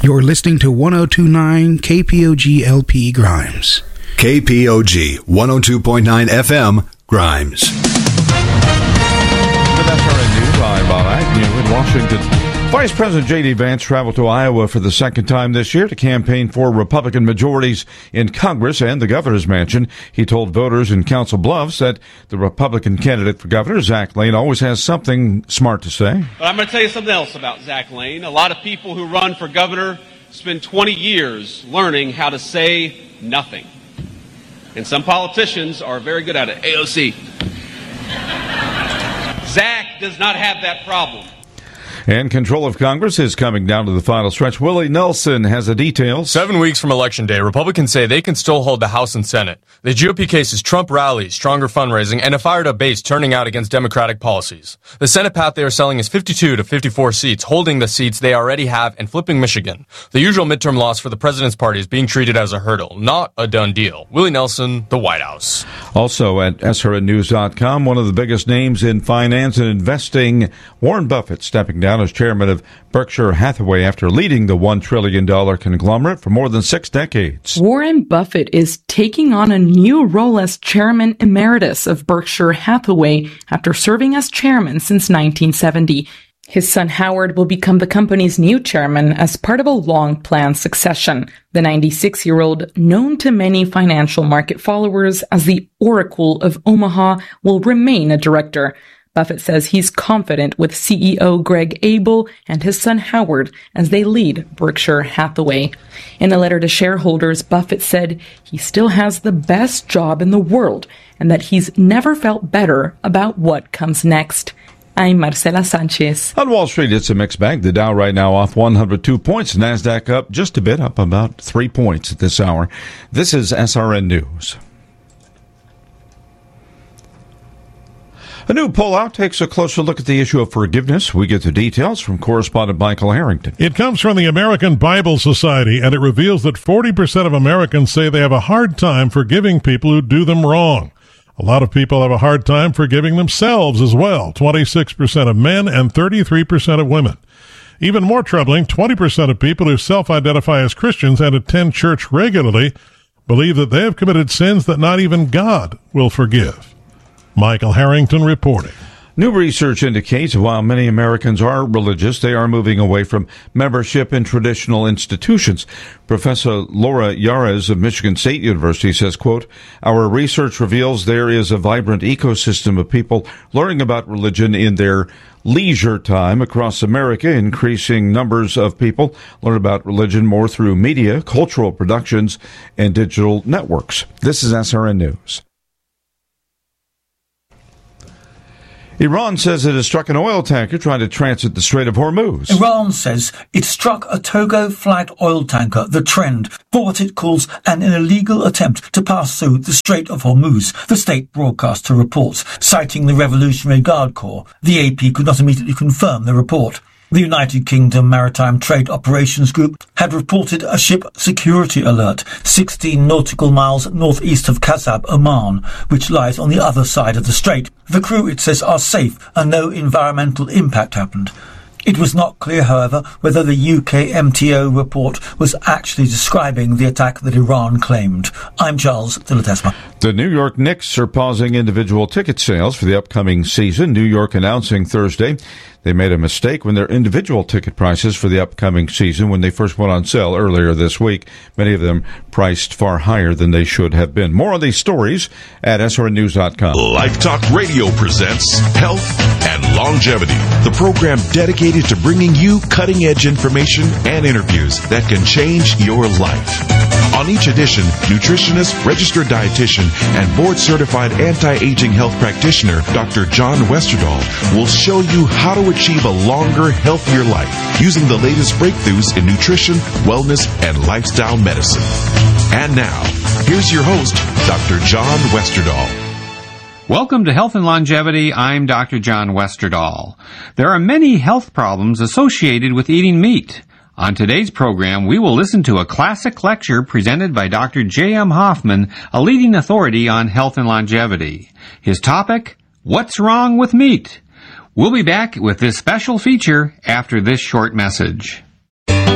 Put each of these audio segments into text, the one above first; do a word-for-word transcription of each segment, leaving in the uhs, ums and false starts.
You're listening to one oh two point nine K P O G L P Grimes. K P O G one oh two point nine F M Grimes. With S R N News, I'm Bob Agnew in Washington. Vice President J D. Vance traveled to Iowa for the second time this year to campaign for Republican majorities in Congress and the governor's mansion. He told voters in Council Bluffs that the Republican candidate for governor, Zach Lane, always has something smart to say. But I'm going to tell you something else about Zach Lane. A lot of people who run for governor spend twenty years learning how to say nothing. And some politicians are very good at it. A O C. Zach does not have that problem. And control of Congress is coming down to the final stretch. Willie Nelson has the details. Seven weeks from Election Day, Republicans say they can still hold the House and Senate. The G O P case is Trump rallies, stronger fundraising, and a fired-up base turning out against Democratic policies. The Senate path they are selling is fifty-two to fifty-four seats, holding the seats they already have and flipping Michigan. The usual midterm loss for the president's party is being treated as a hurdle, not a done deal. Willie Nelson, the White House. Also at S R N news dot com, one of the biggest names in finance and investing, Warren Buffett, stepping down as chairman of Berkshire Hathaway after leading the one trillion dollars conglomerate for more than six decades. Warren Buffett is taking on a new role as chairman emeritus of Berkshire Hathaway after serving as chairman since nineteen seventy. His son Howard will become the company's new chairman as part of a long-planned succession. The ninety-six-year-old, known to many financial market followers as the Oracle of Omaha, will remain a director. Buffett says he's confident with C E O Greg Abel and his son Howard as they lead Berkshire Hathaway. In a letter to shareholders, Buffett said he still has the best job in the world and that he's never felt better about what comes next. I'm Marcela Sanchez. On Wall Street, it's a mixed bag. The Dow right now off one hundred two points. NASDAQ up just a bit, up about three points at this hour. This is S R N News. A new poll out takes a closer look at the issue of forgiveness. We get the details from correspondent Michael Harrington. It comes from the American Bible Society, and it reveals that forty percent of Americans say they have a hard time forgiving people who do them wrong. A lot of people have a hard time forgiving themselves as well, twenty-six percent of men and thirty-three percent of women. Even more troubling, twenty percent of people who self-identify as Christians and attend church regularly believe that they have committed sins that not even God will forgive. Michael Harrington reporting. New research indicates while many Americans are religious, they are moving away from membership in traditional institutions. Professor Laura Yares of Michigan State University says, quote, "Our research reveals there is a vibrant ecosystem of people learning about religion in their leisure time across America. Increasing numbers of people learn about religion more through media, cultural productions, and digital networks." This is S R N News. Iran says it has struck an oil tanker trying to transit the Strait of Hormuz. Iran says it struck a Togo-flagged oil tanker, the Trend, for what it calls an illegal attempt to pass through the Strait of Hormuz, the state broadcaster reports, citing the Revolutionary Guard Corps. The A P could not immediately confirm the report. The United Kingdom Maritime Trade Operations Group had reported a ship security alert sixteen nautical miles northeast of Kasab, Oman, which lies on the other side of the strait. The crew, it says, are safe and no environmental impact happened. It was not clear, however, whether the U K M T O report was actually describing the attack that Iran claimed. I'm Charles de la Tesma. The New York Knicks are pausing individual ticket sales for the upcoming season. New York announcing Thursday they made a mistake when their individual ticket prices for the upcoming season, when they first went on sale earlier this week, many of them priced far higher than they should have been. More on these stories at S R N news dot com. Life Talk Radio presents Health and Longevity, the program dedicated to bringing you cutting-edge information and interviews that can change your life. On each edition, nutritionist, registered dietitian, and board-certified anti-aging health practitioner, Doctor John Westerdahl, will show you how to achieve a longer, healthier life using the latest breakthroughs in nutrition, wellness, and lifestyle medicine. And now, here's your host, Doctor John Westerdahl. Welcome to Health and Longevity. I'm Doctor John Westerdahl. There are many health problems associated with eating meat. On today's program, we will listen to a classic lecture presented by Doctor J M Hoffman, a leading authority on health and longevity. His topic, What's Wrong with Meat? We'll be back with this special feature after this short message.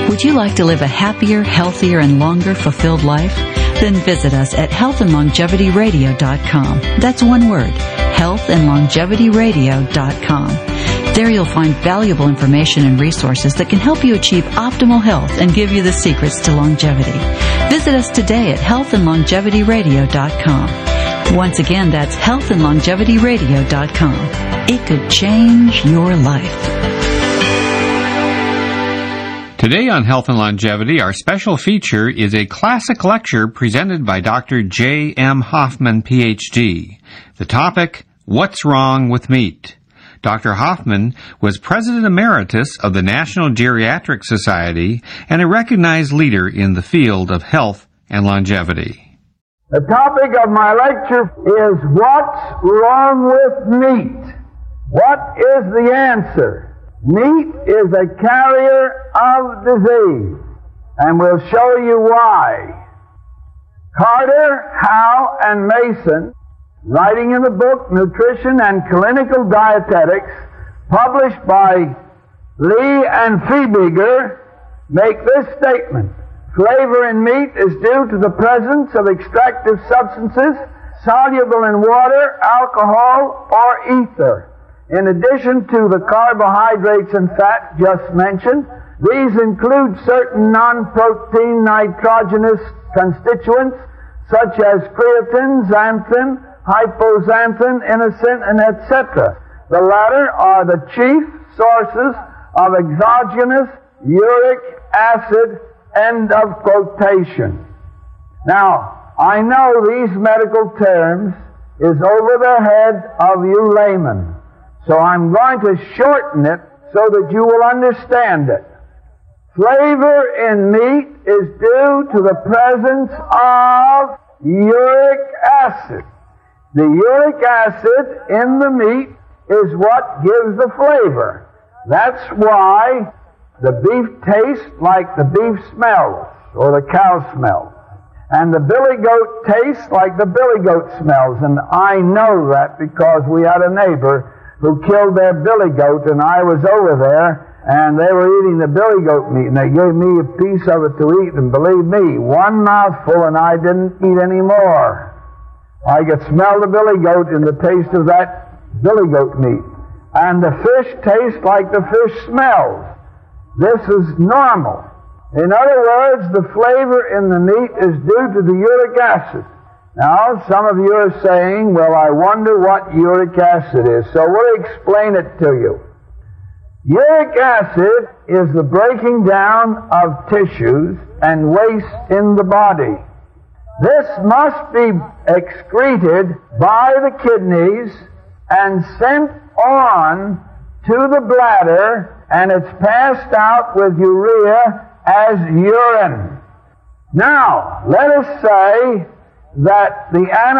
Would you like to live a happier, healthier, and longer fulfilled life? Then visit us at health and longevity radio dot com. That's one word, health and longevity radio dot com. There you'll find valuable information and resources that can help you achieve optimal health and give you the secrets to longevity. Visit us today at health and longevity radio dot com. Once again, that's health and longevity radio dot com. It could change your life. Today on Health and Longevity, our special feature is a classic lecture presented by Doctor J M Hoffman, P H D. The topic, What's Wrong with Meat? Doctor Hoffman was President Emeritus of the National Geriatric Society and a recognized leader in the field of health and longevity. The topic of my lecture is, What's Wrong with Meat? What is the answer? Meat is a carrier of disease, and we'll show you why. Carter, Howe, and Mason, writing in the book Nutrition and Clinical Dietetics, published by Lee and Fiebiger, make this statement: flavor in meat is due to the presence of extractive substances soluble in water, alcohol, or ether. In addition to the carbohydrates and fat just mentioned, these include certain non-protein nitrogenous constituents such as creatine, xanthin, hypoxanthin, inosine, and et cetera. The latter are the chief sources of exogenous uric acid, end of quotation. Now, I know these medical terms is over the head of you laymen, so I'm going to shorten it so that you will understand it. Flavor in meat is due to the presence of uric acid. The uric acid in the meat is what gives the flavor. That's why the beef tastes like the beef smells, or the cow smells. And the billy goat tastes like the billy goat smells. And I know that because we had a neighbor who killed their billy goat, and I was over there, and they were eating the billy goat meat, and they gave me a piece of it to eat, and believe me, one mouthful, and I didn't eat any more. I could smell the billy goat in the taste of that billy goat meat. And the fish tastes like the fish smells. This is normal. In other words, the flavor in the meat is due to the uric acid. Now, some of you are saying, well, I wonder what uric acid is. So we'll explain it to you. Uric acid is the breaking down of tissues and waste in the body. This must be excreted by the kidneys and sent on to the bladder, and it's passed out with urea as urine. Now, let us say that the animal